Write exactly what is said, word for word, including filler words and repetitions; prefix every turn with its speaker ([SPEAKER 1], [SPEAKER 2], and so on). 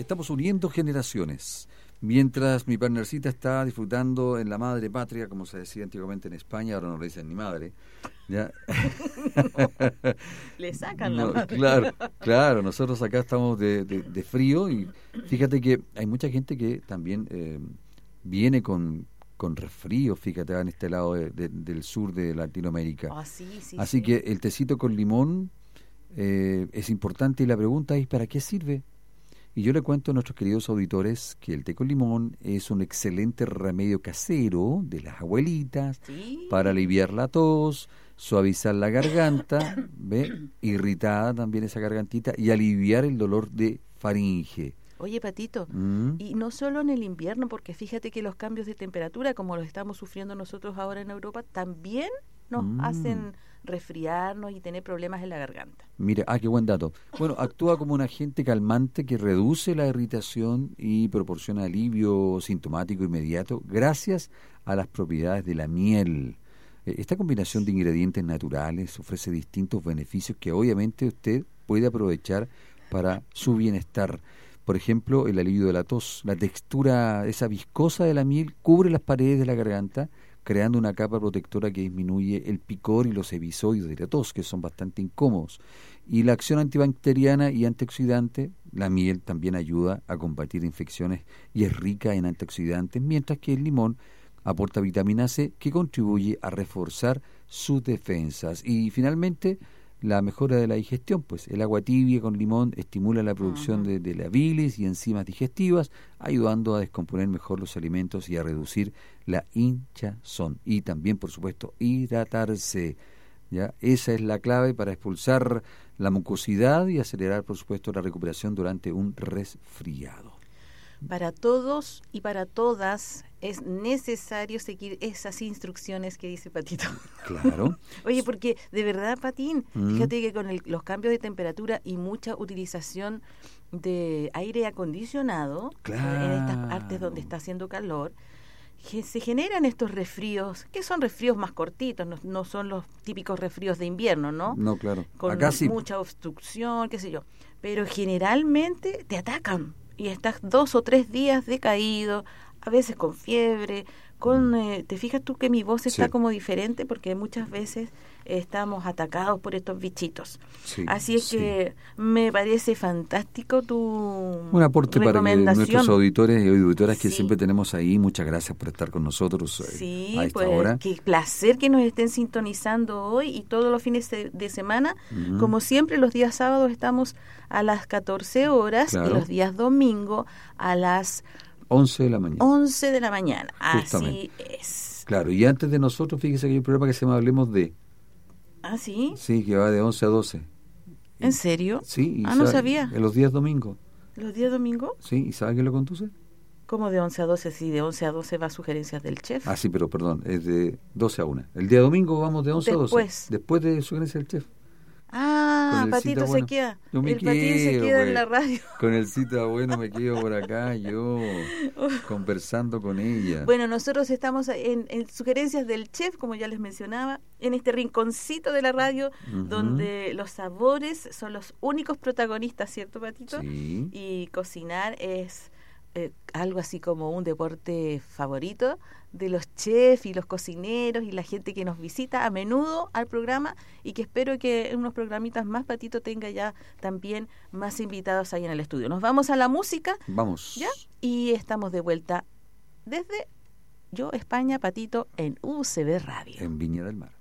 [SPEAKER 1] estamos uniendo generaciones. Mientras mi partnercita está disfrutando en la madre patria, como se decía antiguamente en España, ahora no le dicen ni madre, ¿ya?
[SPEAKER 2] No, le sacan
[SPEAKER 1] no,
[SPEAKER 2] la madre.
[SPEAKER 1] Claro, claro, nosotros acá estamos de, de, de frío y fíjate que hay mucha gente que también eh, viene con, con resfrío, fíjate, en este lado de, de, del sur de Latinoamérica.
[SPEAKER 2] Oh, sí, sí,
[SPEAKER 1] Así
[SPEAKER 2] sí.
[SPEAKER 1] que el tecito con limón eh, es importante y la pregunta es, ¿para qué sirve? Y yo le cuento a nuestros queridos auditores que el té con limón es un excelente remedio casero de las abuelitas
[SPEAKER 2] Sí.
[SPEAKER 1] para aliviar la tos, suavizar la garganta, ¿ve? Irritada también esa gargantita, y aliviar el dolor de faringe.
[SPEAKER 2] Oye, Patito,
[SPEAKER 1] ¿Mm?
[SPEAKER 2] y no solo en el invierno, porque fíjate que los cambios de temperatura, como los estamos sufriendo nosotros ahora en Europa, también nos
[SPEAKER 1] Mm.
[SPEAKER 2] hacen resfriarnos y tener problemas en la garganta.
[SPEAKER 1] Mira, ah, qué buen dato. Bueno, actúa como un agente calmante que reduce la irritación y proporciona alivio sintomático inmediato gracias a las propiedades de la miel. Eh, Esta combinación de ingredientes naturales ofrece distintos beneficios que obviamente usted puede aprovechar para su bienestar. Por ejemplo, el alivio de la tos. La textura, esa viscosa de la miel, cubre las paredes de la garganta, creando una capa protectora que disminuye el picor y los episodios de la tos, que son bastante incómodos. Y la acción antibacteriana y antioxidante, la miel también ayuda a combatir infecciones y es rica en antioxidantes, mientras que el limón aporta vitamina C, que contribuye a reforzar sus defensas. Y finalmente, la mejora de la digestión, pues el agua tibia con limón estimula la producción
[SPEAKER 2] Ujú.
[SPEAKER 1] de, de la bilis y enzimas digestivas, ayudando a descomponer mejor los alimentos y a reducir la hinchazón. Y también, por supuesto, hidratarse. ¿Ya? Esa es la clave para expulsar la mucosidad y acelerar, por supuesto, la recuperación durante un resfriado.
[SPEAKER 2] Para todos y para todas es necesario seguir esas instrucciones que dice Patito.
[SPEAKER 1] Claro.
[SPEAKER 2] Oye, porque de verdad, Patín,
[SPEAKER 1] Mm.
[SPEAKER 2] fíjate que con el- los cambios de temperatura y mucha utilización de aire acondicionado,
[SPEAKER 1] Claro.
[SPEAKER 2] en estas partes donde está haciendo calor, que se generan estos resfríos, que son resfríos más cortitos, no, no son los típicos resfríos de invierno, ¿no?
[SPEAKER 1] No, claro.
[SPEAKER 2] Con
[SPEAKER 1] Acá sí.
[SPEAKER 2] mucha obstrucción, qué sé yo. Pero generalmente te atacan y estás dos o tres días decaído, a veces con fiebre, con eh, te fijas tú que mi voz está
[SPEAKER 1] Sí.
[SPEAKER 2] como diferente porque muchas veces estamos atacados por estos bichitos.
[SPEAKER 1] Sí,
[SPEAKER 2] Así es
[SPEAKER 1] sí.
[SPEAKER 2] que me parece fantástico tu
[SPEAKER 1] Un aporte para que
[SPEAKER 2] recomendación.
[SPEAKER 1] nuestros auditores y auditoras que
[SPEAKER 2] Sí.
[SPEAKER 1] siempre tenemos ahí, muchas gracias por estar con nosotros eh,
[SPEAKER 2] Sí,
[SPEAKER 1] a esta
[SPEAKER 2] pues
[SPEAKER 1] hora.
[SPEAKER 2] qué placer que nos estén sintonizando hoy y todos los fines de, de semana.
[SPEAKER 1] Ujú.
[SPEAKER 2] Como siempre, los días sábados estamos a las catorce horas
[SPEAKER 1] Claro.
[SPEAKER 2] y los días domingo a las
[SPEAKER 1] once de la mañana.
[SPEAKER 2] once de la mañana.
[SPEAKER 1] Justamente.
[SPEAKER 2] Así es.
[SPEAKER 1] Claro, y antes de nosotros, fíjese que hay un programa que se llama Hablemos de,
[SPEAKER 2] ¿Ah, sí?
[SPEAKER 1] sí, que va de once a doce.
[SPEAKER 2] ¿En serio?
[SPEAKER 1] Sí. Y
[SPEAKER 2] Ah, no
[SPEAKER 1] sabe-
[SPEAKER 2] sabía.
[SPEAKER 1] En los días domingos.
[SPEAKER 2] ¿Los días domingo?
[SPEAKER 1] Sí, ¿y sabe quién lo conduce?
[SPEAKER 2] ¿Cómo de once a doce? Sí, de once a doce va sugerencias del chef.
[SPEAKER 1] Ah, sí, pero perdón, es de doce a una. El día domingo vamos de once a doce.
[SPEAKER 2] Después.
[SPEAKER 1] Después de Sugerencia del Chef.
[SPEAKER 2] Ah,
[SPEAKER 1] Con el
[SPEAKER 2] Patito
[SPEAKER 1] cita
[SPEAKER 2] se
[SPEAKER 1] bueno.
[SPEAKER 2] queda.
[SPEAKER 1] Yo me
[SPEAKER 2] El Patín se
[SPEAKER 1] quedo,
[SPEAKER 2] queda
[SPEAKER 1] pues.
[SPEAKER 2] en la radio.
[SPEAKER 1] Con el cita bueno me quedo por acá, yo conversando con ella.
[SPEAKER 2] Bueno, nosotros estamos en, en sugerencias del chef, como ya les mencionaba, en este rinconcito de la radio,
[SPEAKER 1] Ujú.
[SPEAKER 2] donde los sabores son los únicos protagonistas, ¿cierto, Patito?
[SPEAKER 1] Sí.
[SPEAKER 2] Y cocinar es eh, algo así como un deporte favorito de los chefs y los cocineros y la gente que nos visita a menudo al programa y que espero que en unos programitas más, Patito, tenga ya también más invitados ahí en el estudio. Nos vamos a la música.
[SPEAKER 1] Vamos.
[SPEAKER 2] ¿Ya? Y estamos de vuelta desde Yo España, Patito, en U C B Radio.
[SPEAKER 1] En Viña del Mar.